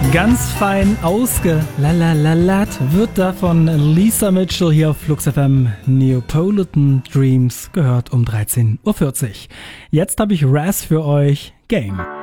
Ganz fein ausgelalalat wird da von Lisa Mitchell hier auf Flux FM. Neapolitan Dreams gehört um 13.40 Uhr. Jetzt habe ich Raz für euch. Game.